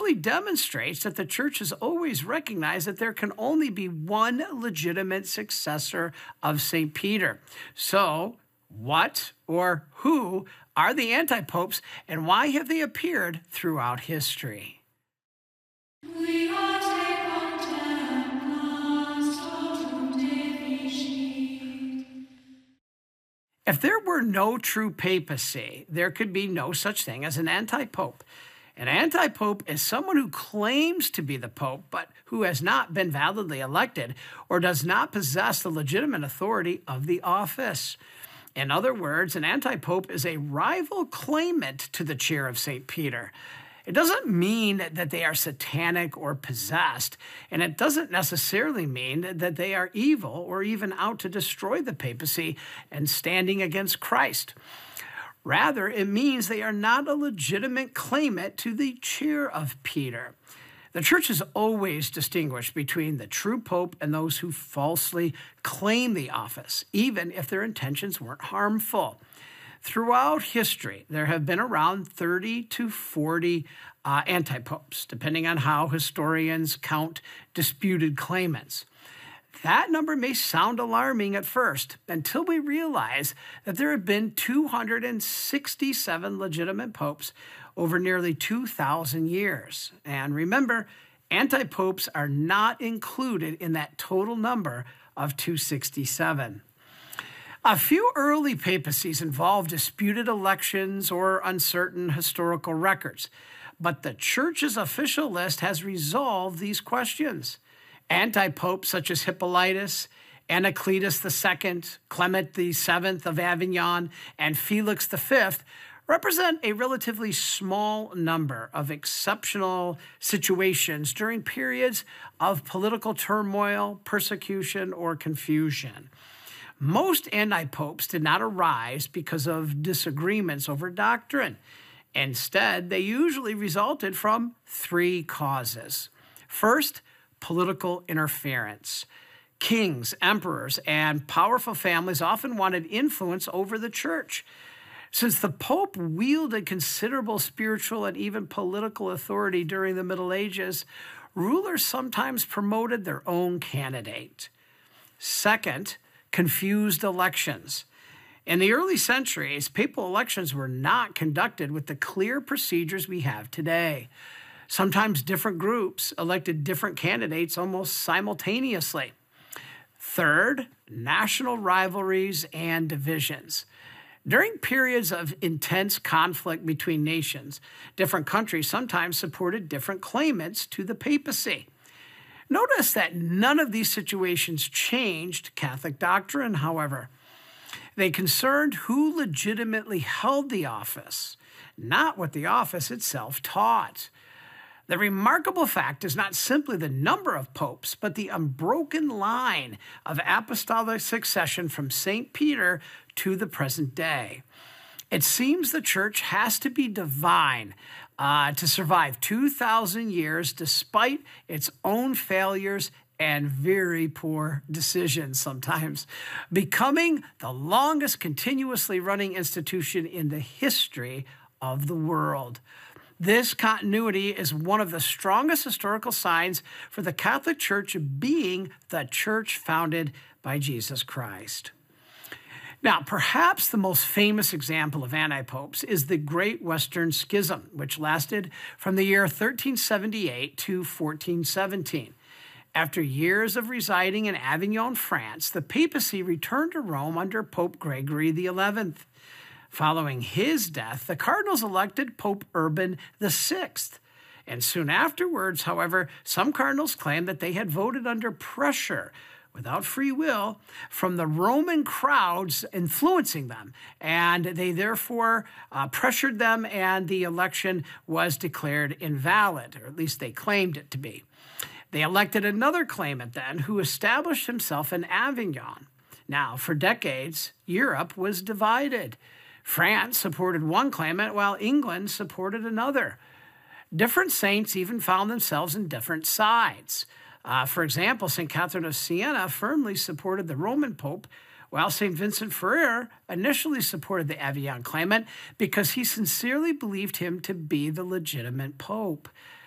clearly demonstrates that the church has always recognized that there can only be one legitimate successor of St. Peter. So, what or who are the anti-popes, and why have they appeared throughout history? If there were no true papacy, there could be no such thing as an anti-pope. An anti-pope is someone who claims to be the pope, but who has not been validly elected or does not possess the legitimate authority of the office. In other words, an anti-pope is a rival claimant to the chair of St. Peter. It doesn't mean that they are satanic or possessed, and it doesn't necessarily mean that they are evil or even out to destroy the papacy and standing against Christ. Rather, it means they are not a legitimate claimant to the chair of Peter. The church has always distinguished between the true pope and those who falsely claim the office, even if their intentions weren't harmful. Throughout history, there have been around 30 to 40 anti-popes, depending on how historians count disputed claimants. That number may sound alarming at first, until we realize that there have been 267 legitimate popes over nearly 2,000 years. And remember, anti-popes are not included in that total number of 267. A few early papacies involved disputed elections or uncertain historical records, but the Church's official list has resolved these questions. Anti-popes such as Hippolytus, Anacletus II, Clement VII of Avignon, and Felix V represent a relatively small number of exceptional situations during periods of political turmoil, persecution, or confusion. Most anti-popes did not arise because of disagreements over doctrine. Instead, they usually resulted from three causes. First, political interference. Kings, emperors, and powerful families often wanted influence over the church. Since the Pope wielded considerable spiritual and even political authority during the Middle Ages, rulers sometimes promoted their own candidate. Second, confused elections. In the early centuries, papal elections were not conducted with the clear procedures we have today. Sometimes different groups elected different candidates almost simultaneously. Third, national rivalries and divisions. During periods of intense conflict between nations, different countries sometimes supported different claimants to the papacy. Notice that none of these situations changed Catholic doctrine, however. They concerned who legitimately held the office, not what the office itself taught. The remarkable fact is not simply the number of popes, but the unbroken line of apostolic succession from St. Peter to the present day. It seems the church has to be divine to survive 2,000 years despite its own failures and very poor decisions sometimes, becoming the longest continuously running institution in the history of the world. This continuity is one of the strongest historical signs for the Catholic Church being the church founded by Jesus Christ. Now, perhaps the most famous example of anti-popes is the Great Western Schism, which lasted from the year 1378 to 1417. After years of residing in Avignon, France, the papacy returned to Rome under Pope Gregory XI. Following his death, the cardinals elected Pope Urban VI. And soon afterwards, however, some cardinals claimed that they had voted under pressure, without free will, from the Roman crowds influencing them. And they therefore pressured them, and the election was declared invalid, or at least they claimed it to be. They elected another claimant then, who established himself in Avignon. Now, for decades, Europe was divided. France supported one claimant, while England supported another. Different saints even found themselves in different sides. For example, St. Catherine of Siena firmly supported the Roman Pope, while St. Vincent Ferrer initially supported the Avignon claimant because he sincerely believed him to be the legitimate Pope.